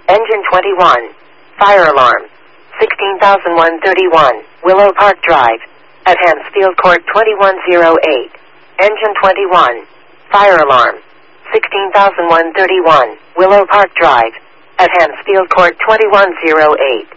Engine 21. Fire alarm. 16,131. Willow Park Drive. At Hansfield Court 2108. Engine 21. Fire alarm. 16,131. Willow Park Drive. At Hansfield Court 2108.